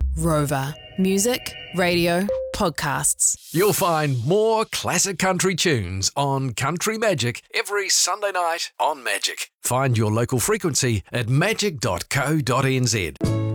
Rover. Music, radio, podcasts. You'll find more classic country tunes on Country Magic every Sunday night on Magic. Find your local frequency at magic.co.nz.